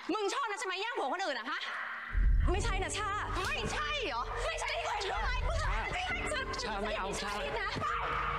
มึงชอบนะใช่ไหมย่างผัวคนอื่นอะฮะไม่ใช่นะชาไม่ใช่เหรอไม่ใช่ที่เคยเรื่องอะไรมึงชาไม่เอาชานะ